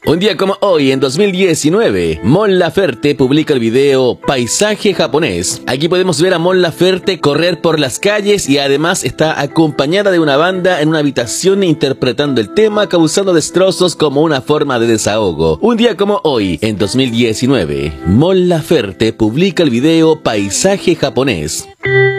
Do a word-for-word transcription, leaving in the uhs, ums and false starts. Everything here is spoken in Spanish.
Un día como hoy, en dos mil diecinueve, Mon Laferte publica el video Paisaje japonés. Aquí podemos ver a Mon Laferte correr por las calles y además está acompañada de una banda en una habitación interpretando el tema, causando destrozos como una forma de desahogo. Un día como hoy, en dos mil diecinueve, Mon Laferte publica el video Paisaje japonés.